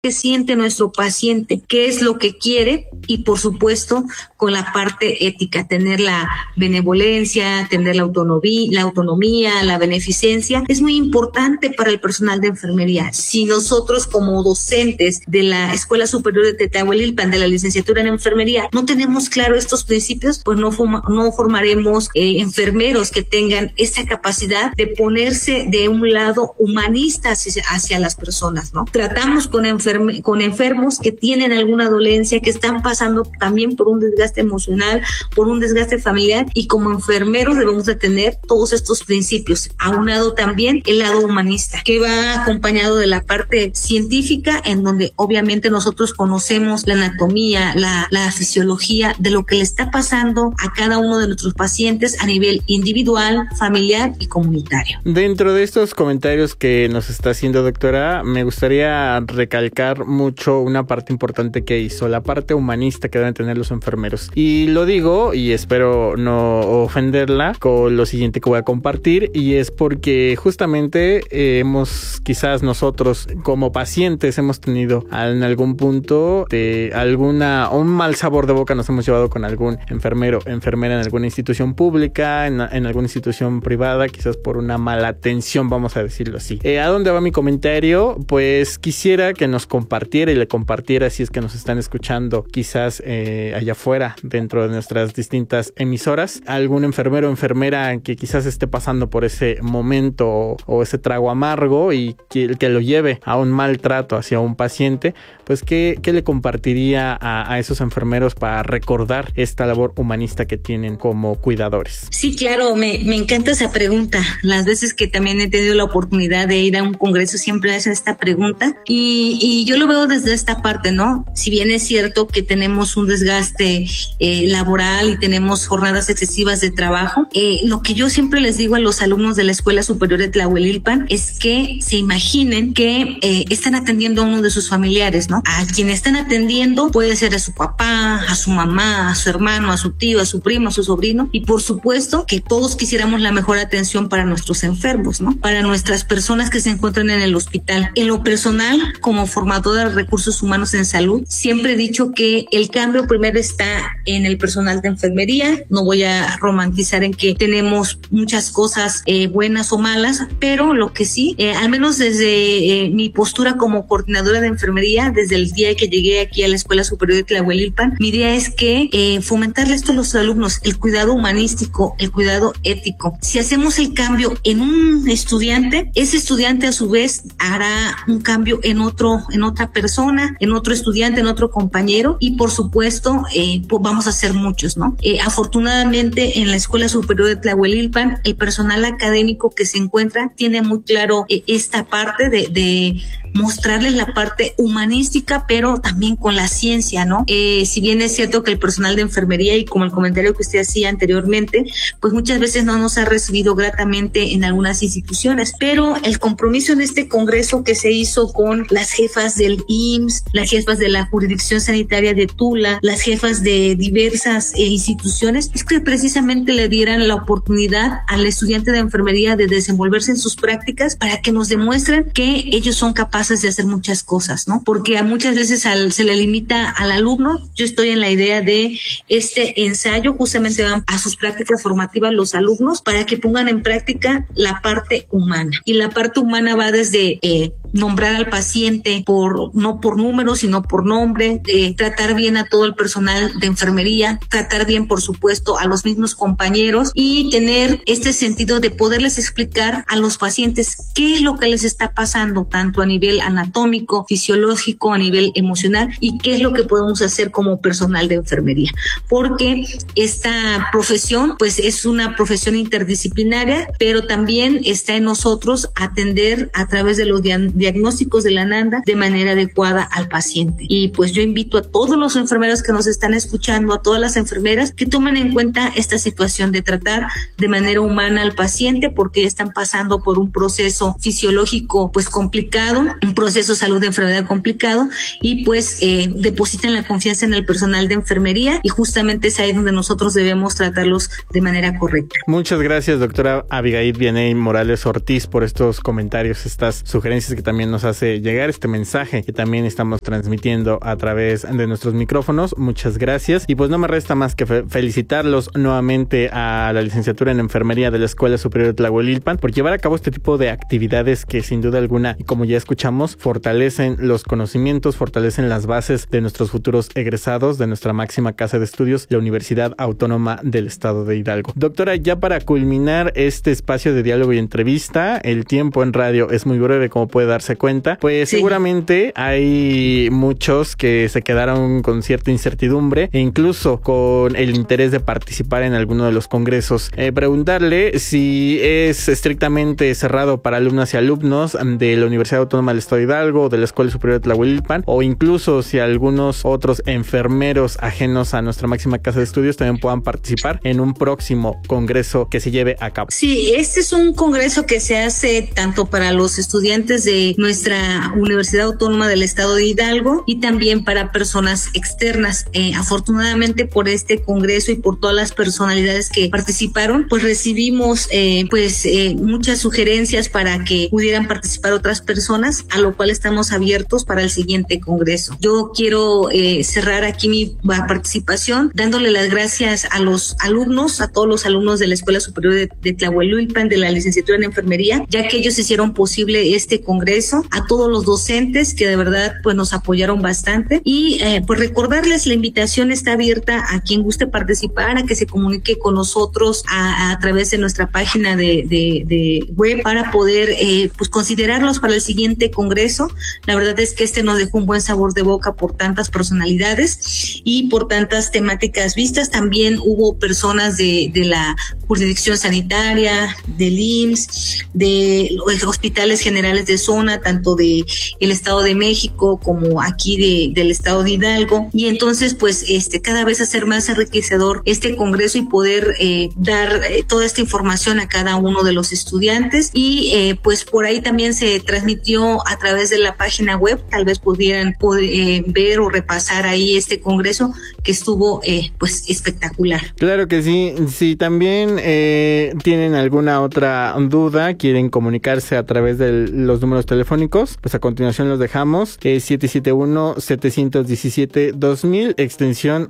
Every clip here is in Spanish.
qué siente nuestro paciente, qué es lo que quiere y por supuesto con la parte ética, tener la benevolencia, tener la autonomía, la beneficencia, es muy importante para el personal de enfermería. Si nosotros como docentes de la Escuela Superior de Tetahualilpan, de la licenciatura en enfermería, no tenemos claro estos principios, pues no formaremos enfermeros que tengan esa capacidad de ponerse de un lado humanista hacia las personas, ¿no? Tratamos con enfermos que tienen alguna dolencia, que están pasando también por un desgaste emocional, por un desgaste familiar, y como enfermeros debemos de tener todos estos principios, aunado también el lado humanista, que va acompañado de la parte científica, en donde obviamente nosotros conocemos la anatomía, la fisiología de lo que le está pasando a cada uno de nuestros pacientes a nivel individual, familiar y comunitario. Dentro de estos comentarios que nos está haciendo, doctora, me gustaría recalcar mucho una parte importante que hizo, la parte humanista que deben tener los enfermeros. Y lo digo, y espero no ofenderla, con lo siguiente que voy a compartir, y es porque justamente quizás nosotros como pacientes hemos tenido en algún punto un mal sabor de boca, nos hemos llevado con algún enfermero, enfermera en alguna institución pública, en alguna institución privada, quizás por una mala atención, vamos a decirlo así. ¿A dónde va mi comentario? Pues quisiera que nos compartiera y le compartiera, si es que nos están escuchando quizás allá afuera, dentro de nuestras distintas emisoras, algún enfermero o enfermera que quizás esté pasando por ese momento o ese trago amargo y que lo lleve a un maltrato hacia un paciente, pues ¿qué le compartiría a esos enfermeros para recordar esta labor humanista que tienen como cuidadores? Sí, claro, me encanta esa pregunta. Las veces que también he tenido la oportunidad de ir a un congreso siempre hacen esta pregunta y yo lo veo desde esta parte, ¿no? Si bien es cierto que tenemos un desgaste laboral y tenemos jornadas excesivas de trabajo, lo que yo siempre les digo a los alumnos de la Escuela Superior de Tlahuelilpan es que se imaginen que están atendiendo a uno de sus familiares, ¿no? A quien están atendiendo puede ser a su papá, a su mamá, a su hermano, a su tío, a su primo, a su sobrino, y por supuesto que todos quisiéramos la mejor atención para nuestros enfermos, ¿no? Para nuestras personas que se encuentran en el hospital. En lo personal, como formadora de recursos humanos en salud, siempre he dicho que el cambio primero está en el personal de enfermería. No voy a romantizar en que tenemos muchas cosas buenas o malas, pero lo que sí, al menos desde mi postura como coordinadora de enfermería, desde el día que llegué aquí a la Escuela Superior de Tlahuelilpan, mi idea es que fomentarle esto a los alumnos, el cuidado humanístico, el cuidado ético. Si hacemos el cambio en un estudiante, ese estudiante a su vez hará un cambio en otra persona, en otro estudiante, en otro compañero, y por supuesto pues vamos a ser muchos, ¿no? Afortunadamente en la Escuela Superior de Tlahuelilpan, el personal académico que se encuentra tiene muy claro esta parte de mostrarles la parte humanística, pero también con la ciencia, ¿no? Si bien es cierto que el personal de enfermería, y como el comentario que usted hacía anteriormente, pues muchas veces no nos ha recibido gratamente en algunas instituciones, pero el compromiso en este congreso que se hizo con las jefas del IMSS, las jefas de la jurisdicción sanitaria de Tula, las jefas de diversas instituciones, es que precisamente le dieran la oportunidad al estudiante de enfermería de desenvolverse en sus prácticas para que nos demuestren que ellos son capaces de hacer muchas cosas, ¿no? Porque a muchas veces se le limita al alumno. Yo estoy en la idea de este ensayo, justamente van a sus prácticas formativas los alumnos para que pongan en práctica la parte humana. Y la parte humana va desde nombrar al paciente no por números, sino por nombre, tratar bien a todo el personal de enfermería, tratar bien, por supuesto, a los mismos compañeros y tener este sentido de poderles explicar a los pacientes qué es lo que les está pasando, tanto a nivel anatómico, fisiológico, a nivel emocional, y qué es lo que podemos hacer como personal de enfermería. Porque esta profesión, pues es una profesión interdisciplinaria, pero también está en nosotros atender a través de los diagnósticos de la NANDA de manera adecuada al paciente. Y pues yo invito a todos los enfermeros que nos están escuchando, a todas las enfermeras, que tomen en cuenta esta situación de tratar de manera humana al paciente, porque están pasando por un proceso fisiológico pues complicado, un proceso de salud de enfermedad complicado, y pues depositan la confianza en el personal de enfermería, y justamente es ahí donde nosotros debemos tratarlos de manera correcta. Muchas gracias, doctora Abigail Vianey Morales Ortiz, por estos comentarios, estas sugerencias que también nos hace llegar este mensaje que también estamos transmitiendo a través de nuestros micrófonos. Muchas gracias. Y pues no me resta más que felicitarlos nuevamente a la licenciatura en enfermería de la Escuela Superior de Tlahuelilpan por llevar a cabo este tipo de actividades que sin duda alguna, como ya escuchamos, fortalecen los conocimientos, fortalecen las bases de nuestros futuros egresados de nuestra máxima casa de estudios, la Universidad Autónoma del Estado de Hidalgo. Doctora, ya para culminar este espacio de diálogo y entrevista, el tiempo en radio es muy breve, como puede darse cuenta, pues sí. Seguramente hay muchos que se quedaron con cierta incertidumbre e incluso con el interés de participar en alguno de los congresos. Preguntarle si es estrictamente cerrado para alumnas y alumnos de la Universidad Autónoma del Estado de Hidalgo, de la Escuela Superior de Tlahuelilpan, o incluso si algunos otros enfermeros ajenos a nuestra máxima casa de estudios también puedan participar en un próximo congreso que se lleve a cabo. Sí, este es un congreso que se hace tanto para los estudiantes de nuestra Universidad Autónoma del Estado de Hidalgo y también para personas externas. Afortunadamente por este congreso y por todas las personalidades que participaron, pues recibimos muchas sugerencias para que pudieran participar otras personas, a lo cual estamos abiertos para el siguiente congreso. Yo quiero cerrar aquí mi participación dándole las gracias a los alumnos, a todos los alumnos de la Escuela Superior de Tlahuelilpan, de la licenciatura en enfermería, ya que ellos hicieron posible este congreso, a todos los docentes que de verdad pues nos apoyaron bastante y pues recordarles, la invitación está abierta a quien guste participar, a que se comunique con nosotros a través de nuestra página de web para poder pues considerarlos para el siguiente congreso. La verdad es que este nos dejó un buen sabor de boca por tantas personalidades y por tantas temáticas vistas. También hubo personas de la jurisdicción sanitaria, del IMSS, de los hospitales generales de zona, tanto de el Estado de México como aquí del Estado de Hidalgo, y entonces pues cada vez hacer más enriquecedor este congreso y poder dar toda esta información a cada uno de los estudiantes y pues por ahí también se transmitió a través de la página web, tal vez pudieran ver o repasar ahí este congreso que estuvo pues espectacular. Claro que sí. Si también tienen alguna otra duda, quieren comunicarse a través de los números telefónicos, pues a continuación los dejamos. 771-717-2000, extensión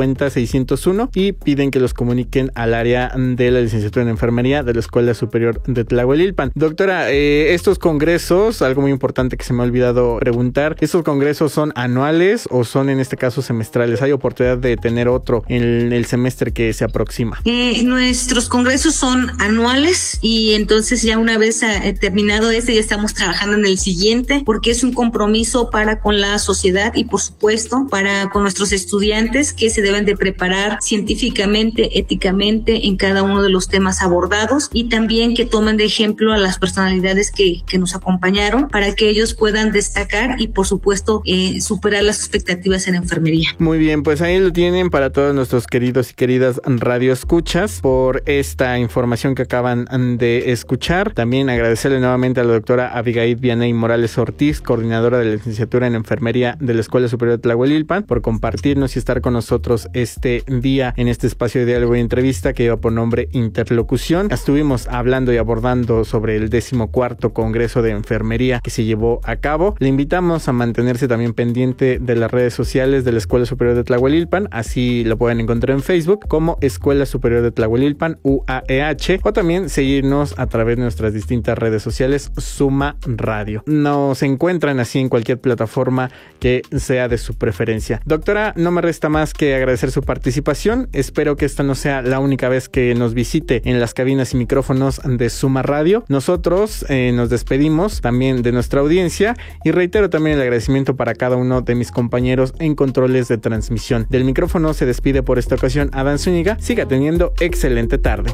50601, y piden que los comuniquen al área de la licenciatura en enfermería de la Escuela Superior de Tlahuelilpan. Doctora, estos congresos, algo muy importante que se me ha olvidado preguntar, ¿estos congresos son anuales o son en este caso semestrales? ¿Hay oportunidad de tener otro en el semestre que se aproxima? Nuestros congresos son anuales y entonces ya una vez terminado ya estamos trabajando en el siguiente, porque es un compromiso para con la sociedad y por supuesto para con nuestros estudiantes, que se deben de preparar científicamente, éticamente en cada uno de los temas abordados, y también que tomen de ejemplo a las personalidades que nos acompañaron para que ellos puedan destacar y por supuesto superar las expectativas en enfermería. Muy bien, pues ahí lo tienen para todos nuestros queridos y queridas radioescuchas por esta información que acaban de escuchar. También agradecerle nuevamente a la doctora Abigail Vianey Morales Ortiz, coordinadora de la licenciatura en enfermería de la Escuela Superior de Tlahuelilpan, por compartirnos y estar con nosotros este día en este espacio de diálogo y entrevista que lleva por nombre Interlocución. Estuvimos hablando y abordando sobre el 14º Congreso de Enfermería que se llevó a cabo. Le invitamos a mantenerse también pendiente de las redes sociales de la Escuela Superior de Tlahuelilpan, así lo pueden encontrar en Facebook como Escuela Superior de Tlahuelilpan, UAEH, o también seguirnos a través de nuestras distintas redes sociales, Suma Radio. Nos encuentran así en cualquier plataforma que sea de su preferencia. Doctora, no me resta más que agradecer su participación. Espero que esta no sea la única vez que nos visite en las cabinas y micrófonos de Suma Radio. Nosotros nos despedimos también de nuestra audiencia y reitero también el agradecimiento para cada uno de mis compañeros en controles de transmisión. Del micrófono se despide por esta ocasión Adán Zúñiga. Siga teniendo excelente tarde.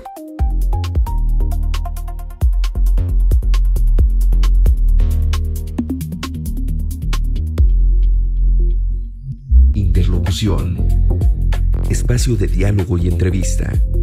Interlocución. Espacio de diálogo y entrevista.